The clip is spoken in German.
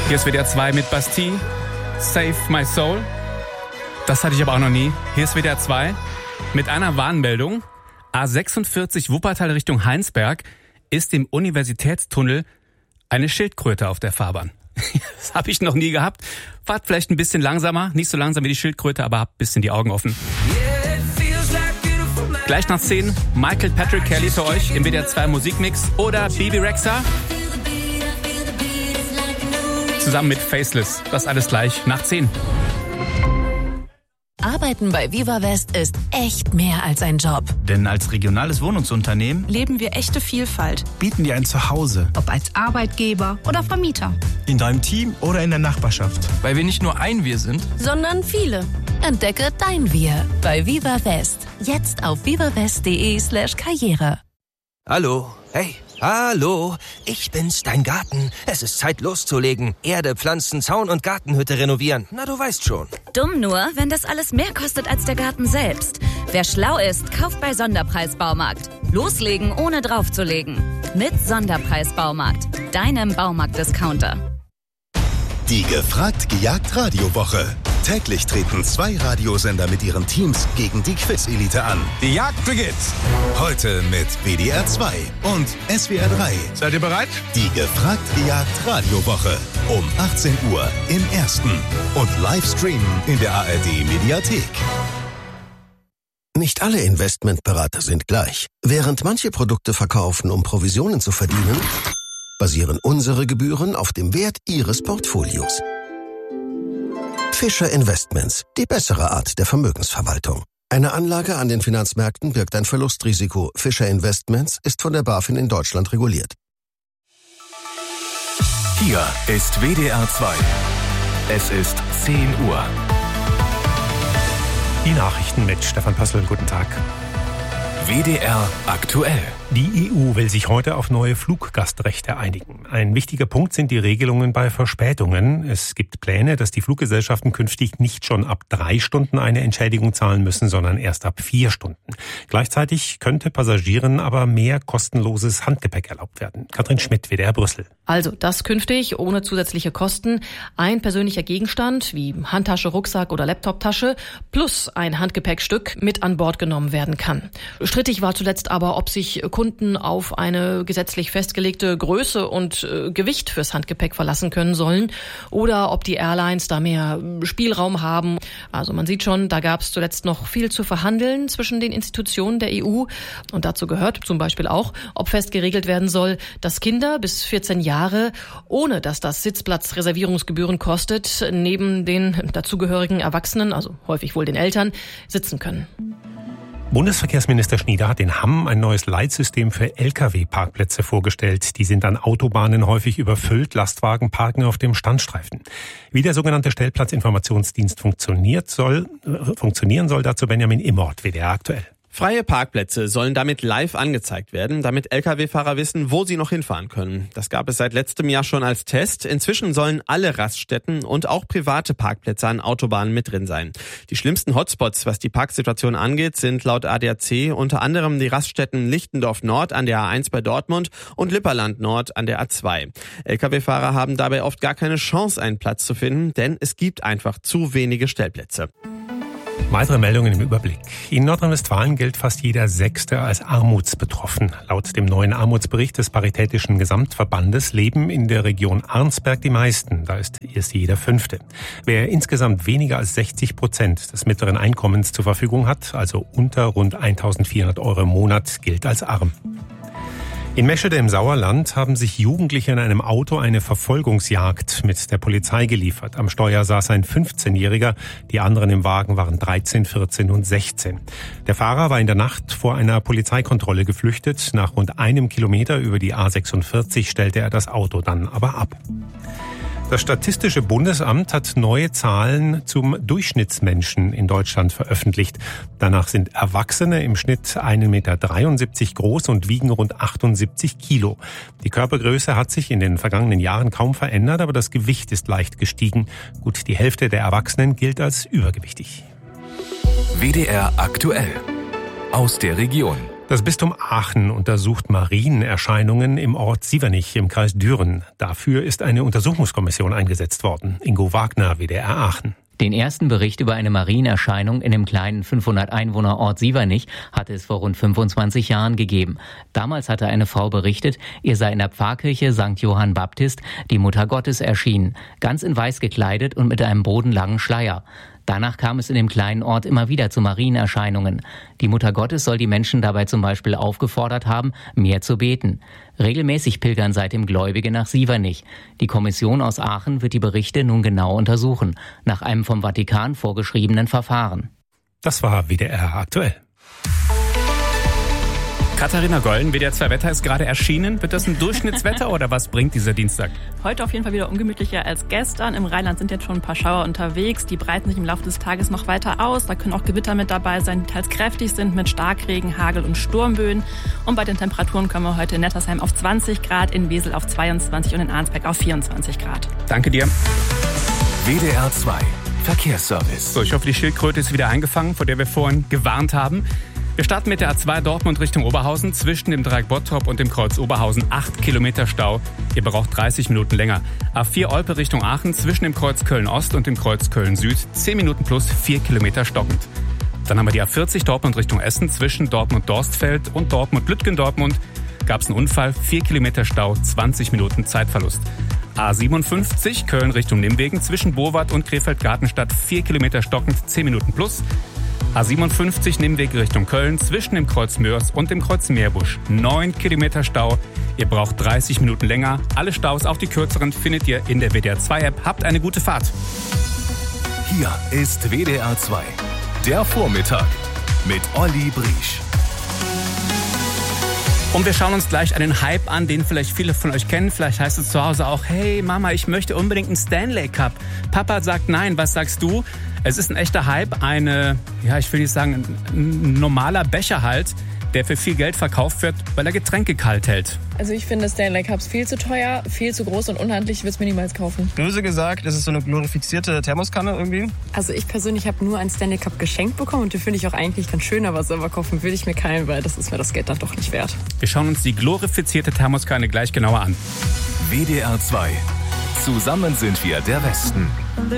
Hier ist WDR 2 mit Bastille, Save My Soul. Das hatte ich aber auch noch nie. Hier ist WDR 2 mit einer Warnmeldung. A46 Wuppertal Richtung Heinsberg ist im Universitätstunnel eine Schildkröte auf der Fahrbahn. Das habe ich noch nie gehabt. Fahrt vielleicht ein bisschen langsamer, nicht so langsam wie die Schildkröte, aber habt ein bisschen die Augen offen. Gleich nach 10 Michael Patrick Kelly für euch im WDR 2 Musikmix oder Bebe Rexha zusammen mit Faceless. Das alles gleich nach 10. Arbeiten bei Viva West ist echt mehr als ein Job. Denn als regionales Wohnungsunternehmen leben wir echte Vielfalt. bieten wir ein Zuhause. Ob als Arbeitgeber oder Vermieter. In deinem Team oder in der Nachbarschaft. Weil wir nicht nur ein Wir sind, Sondern viele. Entdecke dein Wir bei Viva West. Jetzt auf vivawest.de/Karriere. Hallo, hey, hallo, ich bin's, dein Garten. Es ist Zeit loszulegen. Erde, Pflanzen, Zaun und Gartenhütte renovieren. Na, du weißt schon. Dumm nur, wenn das alles mehr kostet als der Garten selbst. Wer schlau ist, kauft bei Sonderpreis-Baumarkt. Loslegen, ohne draufzulegen. Mit Sonderpreis-Baumarkt, deinem Baumarkt-Discounter. Die Gefragt-Gejagt-Radio-Woche. Täglich treten 2 Radiosender mit ihren Teams gegen die Quiz-Elite an. Die Jagd beginnt. Heute mit WDR 2 und SWR 3. Seid ihr bereit? Die Gefragt-Gejagt-Radio-Woche. Um 18 Uhr im Ersten. Und Livestreamen in der ARD-Mediathek. Nicht alle Investmentberater sind gleich. Während manche Produkte verkaufen, um Provisionen zu verdienen, basieren unsere Gebühren auf dem Wert Ihres Portfolios. Fischer Investments, die bessere Art der Vermögensverwaltung. Eine Anlage an den Finanzmärkten birgt ein Verlustrisiko. Fischer Investments ist von der BaFin in Deutschland reguliert. Hier ist WDR 2. Es ist 10 Uhr. Die Nachrichten mit Stefan Pössl. Guten Tag. WDR aktuell. Die EU will sich heute auf neue Fluggastrechte einigen. Ein wichtiger Punkt sind die Regelungen bei Verspätungen. Es gibt Pläne, dass die Fluggesellschaften künftig nicht schon ab 3 Stunden eine Entschädigung zahlen müssen, sondern erst ab 4 Stunden. Gleichzeitig könnte Passagieren aber mehr kostenloses Handgepäck erlaubt werden. Katrin Schmidt, WDR Brüssel. Also das künftig ohne zusätzliche Kosten. Ein persönlicher Gegenstand wie Handtasche, Rucksack oder Laptoptasche plus ein Handgepäckstück mit an Bord genommen werden kann. Strittig war zuletzt aber, ob sich Kunden auf eine gesetzlich festgelegte Größe und Gewicht fürs Handgepäck verlassen können sollen oder ob die Airlines da mehr Spielraum haben. Also man sieht schon, da gab es zuletzt noch viel zu verhandeln zwischen den Institutionen der EU. Und dazu gehört zum Beispiel auch, ob fest geregelt werden soll, dass Kinder bis 14 Jahre, ohne dass das Sitzplatzreservierungsgebühren kostet, neben den dazugehörigen Erwachsenen, also häufig wohl den Eltern, sitzen können. Bundesverkehrsminister Schnieder hat in Hamm ein neues Leitsystem für Lkw-Parkplätze vorgestellt. Die sind an Autobahnen häufig überfüllt. Lastwagen parken auf dem Standstreifen. Wie der sogenannte Stellplatzinformationsdienst funktionieren soll, dazu Benjamin Immort, WDR aktuell. Freie Parkplätze sollen damit live angezeigt werden, damit Lkw-Fahrer wissen, wo sie noch hinfahren können. Das gab es seit letztem Jahr schon als Test. Inzwischen sollen alle Raststätten und auch private Parkplätze an Autobahnen mit drin sein. Die schlimmsten Hotspots, was die Parksituation angeht, sind laut ADAC unter anderem die Raststätten Lichtendorf Nord an der A1 bei Dortmund und Lipperland Nord an der A2. Lkw-Fahrer haben dabei oft gar keine Chance, einen Platz zu finden, denn es gibt einfach zu wenige Stellplätze. Weitere Meldungen im Überblick. In Nordrhein-Westfalen gilt fast jeder Sechste als armutsbetroffen. Laut dem neuen Armutsbericht des Paritätischen Gesamtverbandes leben in der Region Arnsberg die meisten. Da ist erst jeder Fünfte. Wer insgesamt weniger als 60% des mittleren Einkommens zur Verfügung hat, also unter rund 1.400 € im Monat, gilt als arm. In Meschede im Sauerland haben sich Jugendliche in einem Auto eine Verfolgungsjagd mit der Polizei geliefert. Am Steuer saß ein 15-Jähriger, die anderen im Wagen waren 13, 14 und 16. Der Fahrer war in der Nacht vor einer Polizeikontrolle geflüchtet. Nach rund 1 Kilometer über die A46 stellte er das Auto dann aber ab. Das Statistische Bundesamt hat neue Zahlen zum Durchschnittsmenschen in Deutschland veröffentlicht. Danach sind Erwachsene im Schnitt 1,73 Meter groß und wiegen rund 78 Kilo. Die Körpergröße hat sich in den vergangenen Jahren kaum verändert, aber das Gewicht ist leicht gestiegen. Gut die Hälfte der Erwachsenen gilt als übergewichtig. WDR aktuell. Aus der Region. Das Bistum Aachen untersucht Marienerscheinungen im Ort Sievernich im Kreis Düren. Dafür ist eine Untersuchungskommission eingesetzt worden. Ingo Wagner, WDR Aachen. Den ersten Bericht über eine Marienerscheinung in dem kleinen 500-Einwohner-Ort Sievernich hatte es vor rund 25 Jahren gegeben. Damals hatte eine Frau berichtet, ihr sei in der Pfarrkirche St. Johann Baptist die Mutter Gottes erschienen, ganz in weiß gekleidet und mit einem bodenlangen Schleier. Danach kam es in dem kleinen Ort immer wieder zu Marienerscheinungen. Die Mutter Gottes soll die Menschen dabei zum Beispiel aufgefordert haben, mehr zu beten. Regelmäßig pilgern seitdem Gläubige nach Sievernich. Die Kommission aus Aachen wird die Berichte nun genau untersuchen, nach einem vom Vatikan vorgeschriebenen Verfahren. Das war WDR aktuell. Katharina Gollen, WDR 2 Wetter ist gerade erschienen. Wird das ein Durchschnittswetter oder was bringt dieser Dienstag? Heute auf jeden Fall wieder ungemütlicher als gestern. Im Rheinland sind jetzt schon ein paar Schauer unterwegs. Die breiten sich im Laufe des Tages noch weiter aus. Da können auch Gewitter mit dabei sein, die teils kräftig sind mit Starkregen, Hagel und Sturmböen. Und bei den Temperaturen kommen wir heute in Nettersheim auf 20 Grad, in Wesel auf 22 und in Arnsberg auf 24 Grad. Danke dir. WDR 2 Verkehrsservice. So, ich hoffe, die Schildkröte ist wieder eingefangen, vor der wir vorhin gewarnt haben. Wir starten mit der A2 Dortmund Richtung Oberhausen. Zwischen dem Dreieck Bottrop und dem Kreuz Oberhausen 8 Kilometer Stau. Ihr braucht 30 Minuten länger. A4 Olpe Richtung Aachen. Zwischen dem Kreuz Köln-Ost und dem Kreuz Köln-Süd 10 Minuten plus 4 Kilometer stockend. Dann haben wir die A40 Dortmund Richtung Essen. Zwischen Dortmund-Dorstfeld und Dortmund-Lütgendortmund gab es einen Unfall. 4 Kilometer Stau, 20 Minuten Zeitverlust. A57 Köln Richtung Nimwegen. Zwischen Bowart und Krefeld-Gartenstadt 4 Kilometer stockend, 10 Minuten plus. A57 Nimweg Richtung Köln, zwischen dem Kreuz Mörs und dem Kreuz Meerbusch. 9 Kilometer Stau. Ihr braucht 30 Minuten länger. Alle Staus, auch die kürzeren, findet ihr in der WDR 2 App. Habt eine gute Fahrt. Hier ist WDR 2. Der Vormittag mit Olli Briesch. Und wir schauen uns gleich einen Hype an, den vielleicht viele von euch kennen. Vielleicht heißt es zu Hause auch, hey Mama, ich möchte unbedingt einen Stanley Cup. Papa sagt nein, was sagst du? Es ist ein echter Hype, ich will nicht sagen, ein normaler Becher halt, der für viel Geld verkauft wird, weil er Getränke kalt hält. Also ich finde Stanley Cups viel zu teuer, viel zu groß und unhandlich, ich würde es mir niemals kaufen. Böse gesagt, es ist so eine glorifizierte Thermoskanne irgendwie. Also ich persönlich habe nur einen Stanley Cup geschenkt bekommen und den finde ich auch eigentlich ganz schön, aber selber kaufen würde ich mir keinen, weil das ist mir das Geld dann doch nicht wert. Wir schauen uns die glorifizierte Thermoskanne gleich genauer an. WDR 2. Zusammen sind wir der Westen.